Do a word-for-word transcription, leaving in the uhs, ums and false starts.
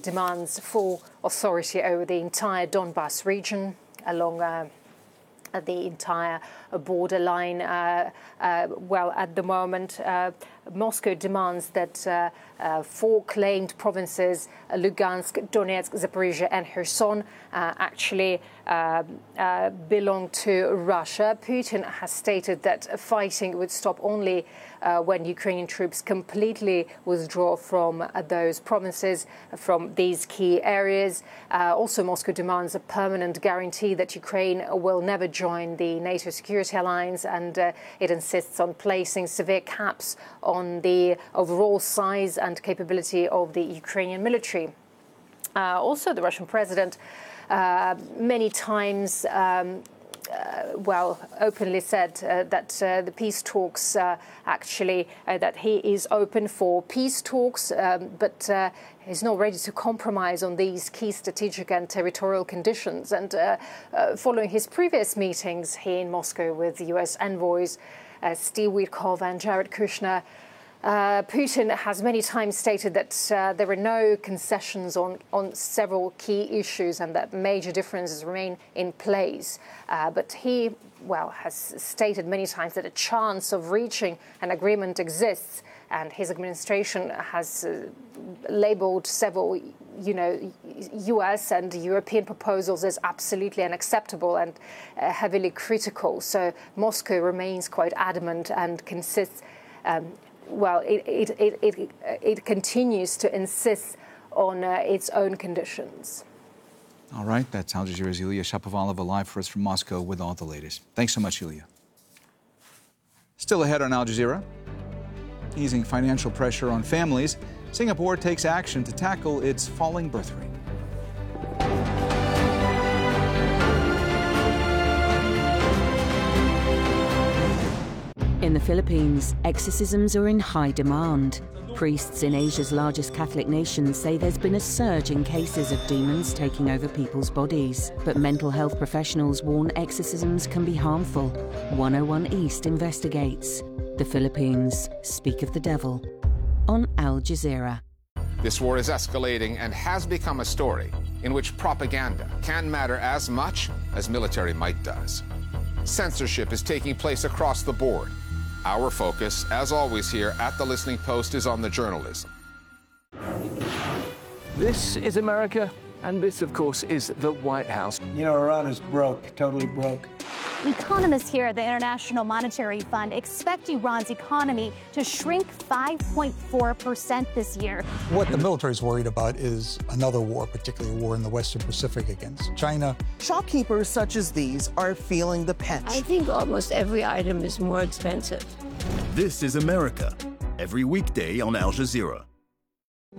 demands full authority over the entire Donbas region along uh, the entire borderline. Uh, uh, well, at the moment, uh, Moscow demands that uh, uh, four claimed provinces, uh, Lugansk, Donetsk, Zaporizhia and Kherson, uh, actually uh, uh, belong to Russia. Putin has stated that fighting would stop only uh, when Ukrainian troops completely withdraw from uh, those provinces, from these key areas. Uh, also, Moscow demands a permanent guarantee that Ukraine will never join the NATO security alliance, and uh, it insists on placing severe caps on the overall size and capability of the Ukrainian military. Uh, also, the Russian president uh, many times um, Uh, well, openly said uh, that uh, the peace talks uh, actually uh, that he is open for peace talks, um, but uh, he's not ready to compromise on these key strategic and territorial conditions. And uh, uh, following his previous meetings here in Moscow with the U S envoys uh, Steve Witkoff and Jared Kushner, Uh, Putin has many times stated that uh, there are no concessions on, on several key issues and that major differences remain in place. Uh, but he, well, has stated many times that a chance of reaching an agreement exists, and his administration has uh, labeled several, you know, U S and European proposals as absolutely unacceptable and uh, heavily critical. So Moscow remains quite adamant and consists um, Well, it, it, it, it, it continues to insist on uh, its own conditions. All right, that's Al Jazeera's Yulia Shapovalova live for us from Moscow with all the latest. Thanks so much, Yulia. Still ahead on Al Jazeera, easing financial pressure on families, Singapore takes action to tackle its falling birth rate. In the Philippines, exorcisms are in high demand. Priests in Asia's largest Catholic nation say there's been a surge in cases of demons taking over people's bodies. But mental health professionals warn exorcisms can be harmful. one oh one East investigates. The Philippines, speak of the devil. On Al Jazeera. This war is escalating and has become a story in which propaganda can matter as much as military might does. Censorship is taking place across the board. Our focus, as always here at The Listening Post, is on the journalism. This is America, and this, of course, is the White House. You know, Iran is broke, totally broke. Economists here at the International Monetary Fund expect Iran's economy to shrink five point four percent this year. What the military is worried about is another war, particularly a war in the Western Pacific against China. Shopkeepers such as these are feeling the pinch. I think almost every item is more expensive. This is America, every weekday on Al Jazeera.